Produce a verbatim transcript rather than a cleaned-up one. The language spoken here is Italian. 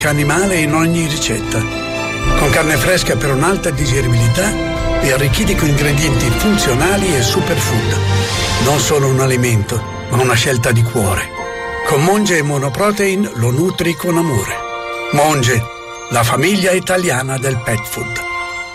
animale in ogni ricetta, con carne fresca per un'alta digeribilità e arricchiti con ingredienti funzionali e superfood. Non solo un alimento, ma una scelta di cuore. Con Monge e Monoprotein lo nutri con amore. Monge, la famiglia italiana del pet food.